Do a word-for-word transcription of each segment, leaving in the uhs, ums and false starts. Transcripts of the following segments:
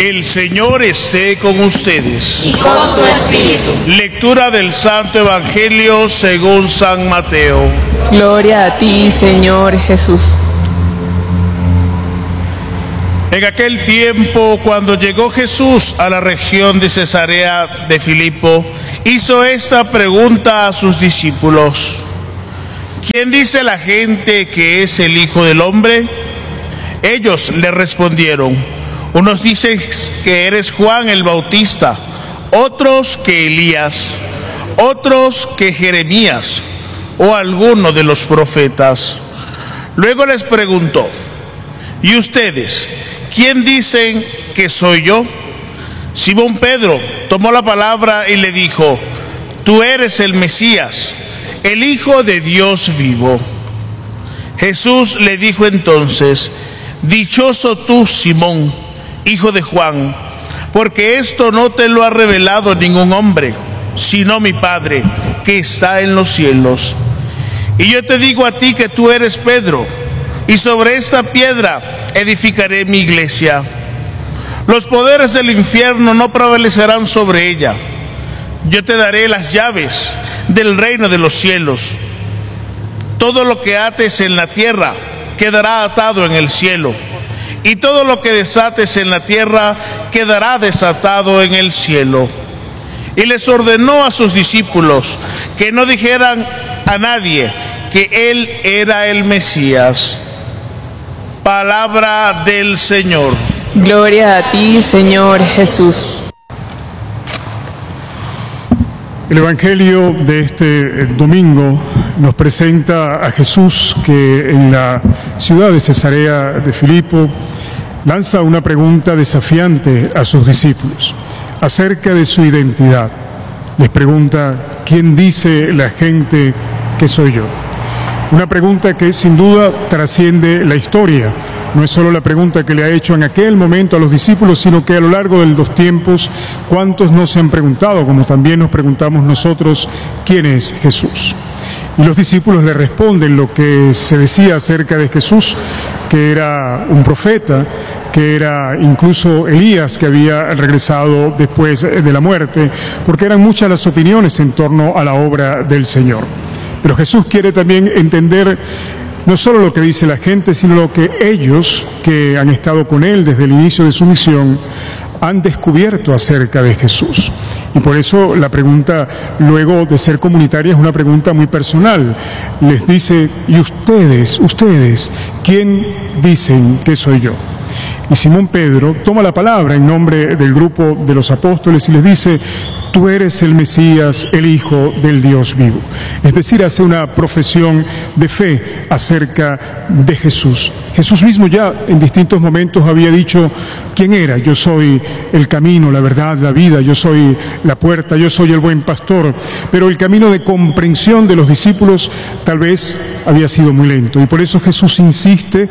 El Señor esté con ustedes. Y con su espíritu. Lectura del Santo Evangelio según San Mateo. Gloria a ti, Señor Jesús. En aquel tiempo, cuando llegó Jesús a la región de Cesarea de Filipo, hizo esta pregunta a sus discípulos: ¿quién dice la gente que es el Hijo del Hombre? Ellos le respondieron: unos dicen que eres Juan el Bautista, otros que Elías, otros que Jeremías o alguno de los profetas. Luego les preguntó: ¿y ustedes? ¿Quién dicen que soy yo? Simón Pedro tomó la palabra y le dijo: tú eres el Mesías, el Hijo de Dios vivo. Jesús le dijo entonces: dichoso tú, Simón, hijo de Juan, porque esto no te lo ha revelado ningún hombre, sino mi Padre que está en los cielos. Y yo te digo a ti que tú eres Pedro, y sobre esta piedra edificaré mi iglesia. Los poderes del infierno no prevalecerán sobre ella. Yo te daré las llaves del reino de los cielos. Todo lo que ates en la tierra quedará atado en el cielo, y todo lo que desates en la tierra quedará desatado en el cielo. Y les ordenó a sus discípulos que no dijeran a nadie que él era el Mesías. Palabra del Señor. Gloria a ti, Señor Jesús. El Evangelio de este domingo nos presenta a Jesús que en la ciudad de Cesarea de Filipo lanza una pregunta desafiante a sus discípulos acerca de su identidad. Les pregunta: ¿quién dice la gente que soy yo? Una pregunta que sin duda trasciende la historia. No es solo la pregunta que le ha hecho en aquel momento a los discípulos, sino que a lo largo de los tiempos, ¿cuántos no se han preguntado, como también nos preguntamos nosotros, quién es Jesús? Y los discípulos le responden lo que se decía acerca de Jesús, que era un profeta, que era incluso Elías, que había regresado después de la muerte, porque eran muchas las opiniones en torno a la obra del Señor. Pero Jesús quiere también entender no solo lo que dice la gente, sino lo que ellos, que han estado con Él desde el inicio de su misión, han descubierto acerca de Jesús. Y por eso la pregunta, luego de ser comunitaria, es una pregunta muy personal. Les dice: ¿y ustedes, ustedes, quién dicen que soy yo? Y Simón Pedro toma la palabra en nombre del grupo de los apóstoles y les dice: tú eres el Mesías, el Hijo del Dios vivo. Es decir, hace una profesión de fe acerca de Jesús. Jesús mismo ya en distintos momentos había dicho quién era: yo soy el camino, la verdad, la vida, yo soy la puerta, yo soy el buen pastor. Pero el camino de comprensión de los discípulos tal vez había sido muy lento, y por eso Jesús insiste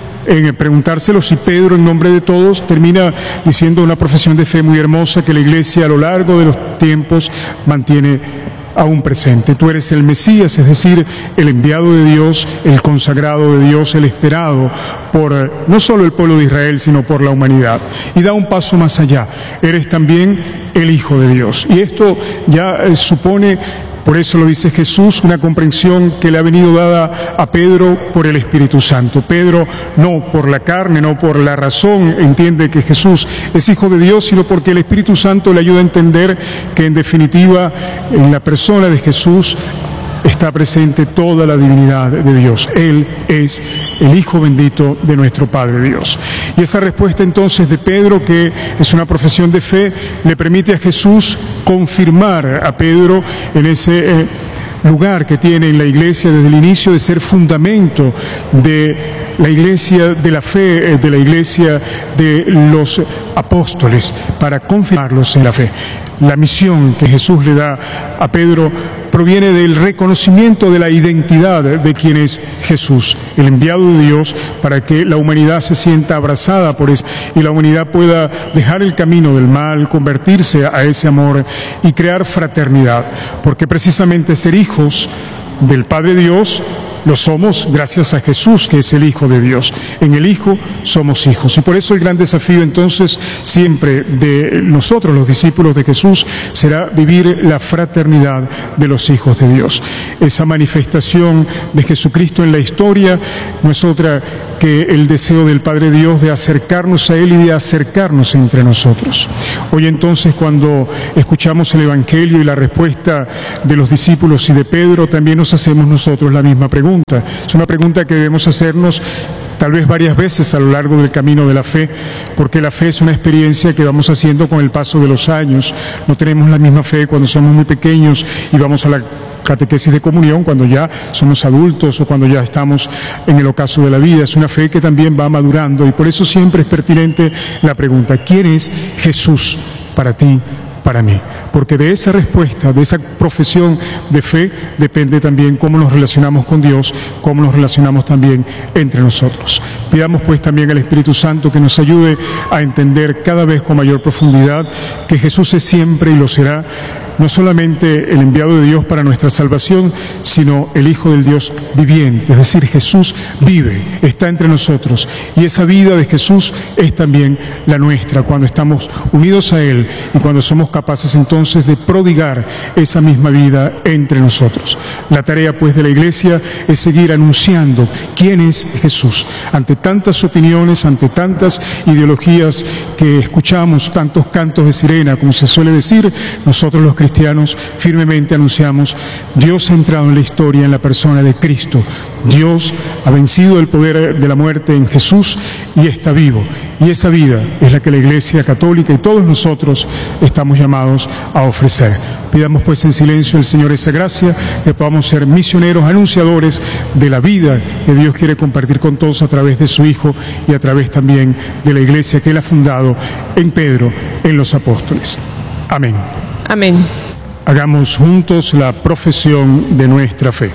en preguntárselo si Pedro, en nombre de todos, termina diciendo una profesión de fe muy hermosa que la Iglesia a lo largo de los tiempos mantiene aún presente. Tú eres el Mesías, es decir, el enviado de Dios, el consagrado de Dios, el esperado por no solo el pueblo de Israel, sino por la humanidad. Y da un paso más allá: eres también el Hijo de Dios. Y esto ya eh, supone, por eso lo dice Jesús, una comprensión que le ha venido dada a Pedro por el Espíritu Santo. Pedro, no por la carne, no por la razón, entiende que Jesús es Hijo de Dios, sino porque el Espíritu Santo le ayuda a entender que en definitiva en la persona de Jesús está presente toda la divinidad de Dios. Él es el Hijo bendito de nuestro Padre Dios. Y esa respuesta entonces de Pedro, que es una profesión de fe, le permite a Jesús confirmar a Pedro en ese eh, lugar que tiene en la Iglesia desde el inicio de ser fundamento de la Iglesia de la fe, de la Iglesia de los apóstoles, para confirmarlos en la fe. La misión que Jesús le da a Pedro proviene del reconocimiento de la identidad de quien es Jesús, el enviado de Dios, para que la humanidad se sienta abrazada por eso y la humanidad pueda dejar el camino del mal, convertirse a ese amor y crear fraternidad, porque precisamente ser hijos del Padre Dios Lo somos gracias a Jesús, que es el Hijo de Dios. En el Hijo somos hijos. Y por eso el gran desafío entonces siempre de nosotros, los discípulos de Jesús, será vivir la fraternidad de los hijos de Dios. Esa manifestación de Jesucristo en la historia no es otra que el deseo del Padre Dios de acercarnos a Él y de acercarnos entre nosotros. Hoy entonces, cuando escuchamos el Evangelio y la respuesta de los discípulos y de Pedro, también nos hacemos nosotros la misma pregunta. Es una pregunta que debemos hacernos tal vez varias veces a lo largo del camino de la fe, porque la fe es una experiencia que vamos haciendo con el paso de los años. No tenemos la misma fe cuando somos muy pequeños y vamos a la catequesis de comunión cuando ya somos adultos o cuando ya estamos en el ocaso de la vida. Es una fe que también va madurando y por eso siempre es pertinente la pregunta: ¿quién es Jesús para ti, para mí? Porque de esa respuesta, de esa profesión de fe, depende también cómo nos relacionamos con Dios, cómo nos relacionamos también entre nosotros. Pidamos pues también al Espíritu Santo que nos ayude a entender cada vez con mayor profundidad que Jesús es siempre y lo será no solamente el enviado de Dios para nuestra salvación, sino el Hijo del Dios viviente. Es decir, Jesús vive, está entre nosotros, y esa vida de Jesús es también la nuestra cuando estamos unidos a Él y cuando somos capaces entonces de prodigar esa misma vida entre nosotros. La tarea pues de la Iglesia es seguir anunciando quién es Jesús. Ante tantas opiniones, ante tantas ideologías que escuchamos, tantos cantos de sirena, como se suele decir, nosotros los cristianos firmemente anunciamos: Dios ha entrado en la historia en la persona de Cristo. Dios ha vencido el poder de la muerte en Jesús y está vivo. Y esa vida es la que la Iglesia Católica y todos nosotros estamos llamados a ofrecer. Pidamos pues en silencio al Señor esa gracia, que podamos ser misioneros, anunciadores de la vida que Dios quiere compartir con todos a través de su Hijo y a través también de la Iglesia que Él ha fundado en Pedro, en los apóstoles. Amén. Amén. Hagamos juntos la profesión de nuestra fe.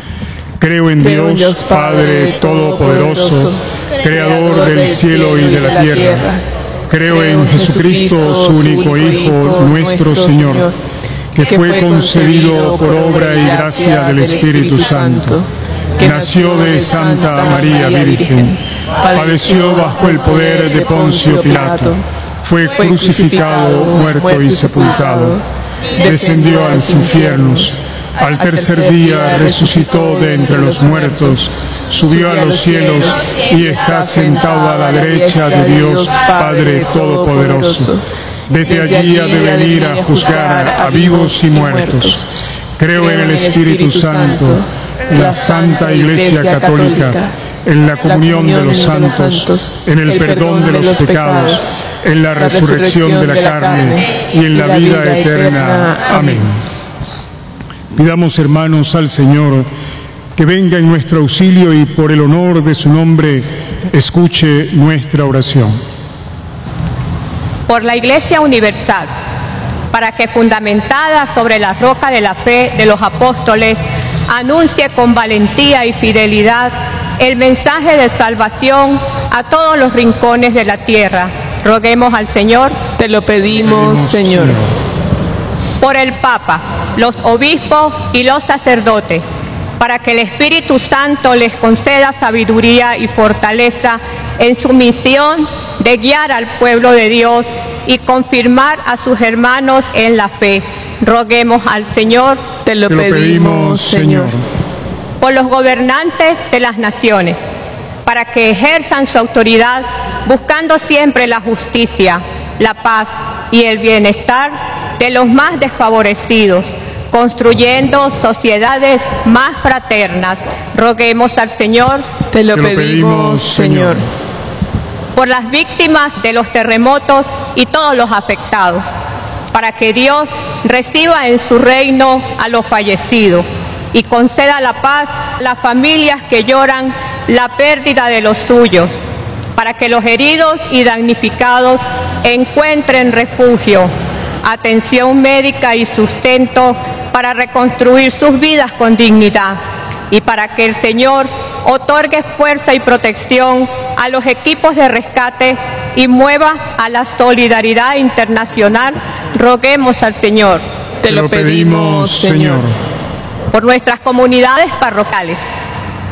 Creo en Creo en Dios, Dios Padre Todopoderoso, Creador del cielo y de la tierra. Creo en Jesucristo, su único Hijo, nuestro Señor, que fue concebido por obra y gracia del Espíritu Santo, que nació de Santa María Virgen, padeció bajo el poder de Poncio Pilato, fue crucificado, muerto y sepultado, descendió a los infiernos, al tercer día resucitó de entre los muertos, subió a los cielos y está sentado a la derecha de Dios Padre Todopoderoso. Desde allí ha de venir a juzgar a vivos y muertos. Creo en el Espíritu Santo, en la Santa Iglesia Católica, en la comunión de los santos, en el perdón de los pecados, en la resurrección de la carne y en la vida eterna. Amén. Pidamos, hermanos, al Señor que venga en nuestro auxilio y por el honor de su nombre escuche nuestra oración. Por la Iglesia Universal, para que fundamentada sobre la roca de la fe de los apóstoles, anuncie con valentía y fidelidad el mensaje de salvación a todos los rincones de la tierra. Roguemos al Señor. Te lo pedimos, Señor. Por el Papa, los obispos y los sacerdotes, para que el Espíritu Santo les conceda sabiduría y fortaleza en su misión de guiar al pueblo de Dios y confirmar a sus hermanos en la fe. Roguemos al Señor. Te lo, Te lo pedimos, pedimos, Señor. Por los gobernantes de las naciones, para que ejerzan su autoridad buscando siempre la justicia, la paz y el bienestar de los más desfavorecidos, construyendo sociedades más fraternas. Roguemos al Señor. Te lo Te lo pedimos, pedimos, Señor. Por las víctimas de los terremotos y todos los afectados, para que Dios reciba en su reino a los fallecidos y conceda la paz a las familias que lloran la pérdida de los suyos, para que los heridos y damnificados encuentren refugio, atención médica y sustento para reconstruir sus vidas con dignidad, y para que el Señor otorgue fuerza y protección a los equipos de rescate y mueva a la solidaridad internacional. Roguemos al Señor. Te lo pedimos, Señor. Por nuestras comunidades parroquiales,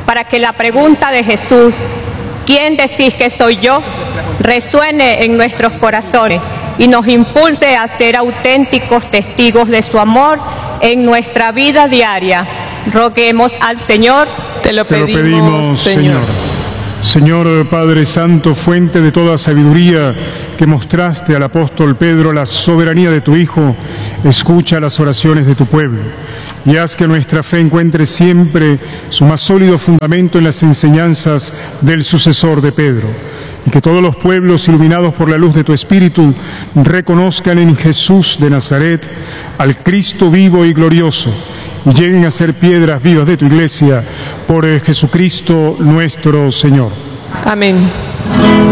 para que la pregunta de Jesús, ¿quién decís que soy yo?, resuene en nuestros corazones y nos impulse a ser auténticos testigos de su amor en nuestra vida diaria. Roguemos al Señor. Te lo Te lo pedimos, pedimos, Señor. Señor. Señor Padre Santo, fuente de toda sabiduría, que mostraste al apóstol Pedro la soberanía de tu Hijo, escucha las oraciones de tu pueblo y haz que nuestra fe encuentre siempre su más sólido fundamento en las enseñanzas del sucesor de Pedro, y que todos los pueblos, iluminados por la luz de tu Espíritu, reconozcan en Jesús de Nazaret al Cristo vivo y glorioso, y lleguen a ser piedras vivas de tu Iglesia, por Jesucristo nuestro Señor. Amén.